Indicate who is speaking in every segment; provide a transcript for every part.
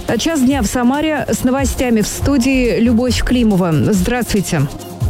Speaker 1: Час дня в Самаре. С новостями в студии Любовь Климова. Здравствуйте.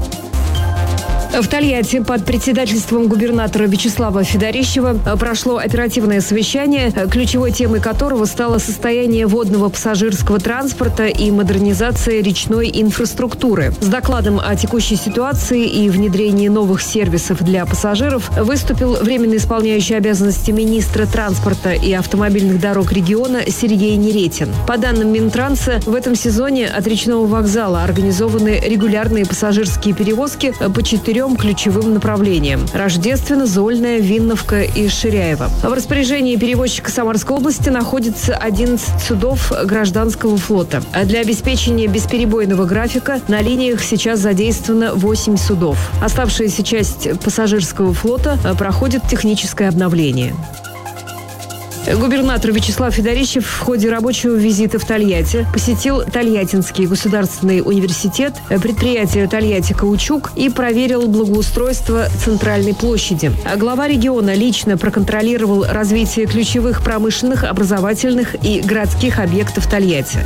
Speaker 1: В Тольятти под председательством губернатора Вячеслава Федорищева прошло оперативное совещание, ключевой темой которого стало состояние водного пассажирского транспорта и модернизация речной инфраструктуры. С докладом о текущей ситуации и внедрении новых сервисов для пассажиров выступил временно исполняющий обязанности министра транспорта и автомобильных дорог региона Сергей Неретин. По данным Минтранса, в этом сезоне от речного вокзала организованы регулярные пассажирские перевозки по 4 ключевым направлениям – Рождественно, Зольная, Винновка и Ширяево. В распоряжении перевозчика Самарской области находится 11 судов гражданского флота. А для обеспечения бесперебойного графика на линиях сейчас задействовано 8 судов. Оставшаяся часть пассажирского флота проходит техническое обновление. Губернатор Вячеслав Федорищев в ходе рабочего визита в Тольятти посетил Тольяттинский государственный университет, предприятие «Тольятти Каучук» и проверил благоустройство центральной площади. Глава региона лично проконтролировал развитие ключевых промышленных, образовательных и городских объектов Тольятти.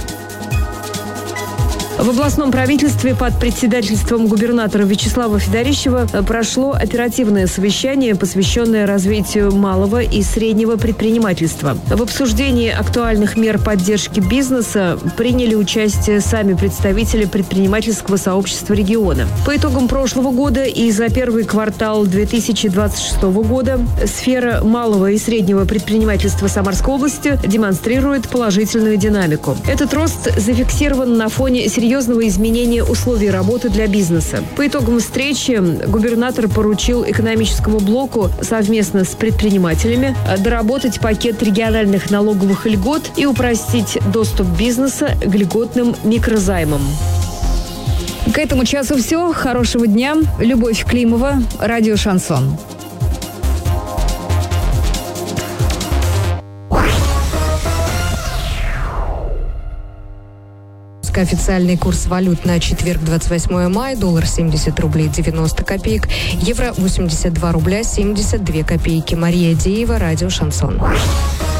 Speaker 1: В областном правительстве под председательством губернатора Вячеслава Федорищева прошло оперативное совещание, посвященное развитию малого и среднего предпринимательства. В обсуждении актуальных мер поддержки бизнеса приняли участие сами представители предпринимательского сообщества региона. По итогам прошлого года и за первый квартал 2026 года сфера малого и среднего предпринимательства Самарской области демонстрирует положительную динамику. Этот рост зафиксирован на фоне серьезного изменения условий работы для бизнеса. По итогам встречи губернатор поручил экономическому блоку совместно с предпринимателями доработать пакет региональных налоговых льгот и упростить доступ бизнеса к льготным микрозаймам. К этому часу все. Хорошего дня. Любовь Климова, радио «Шансон».
Speaker 2: Официальный курс валют на четверг, 28 мая. Доллар 70 рублей 90 копеек. Евро 82 рубля 72 копейки. Мария Деева, радио «Шансон».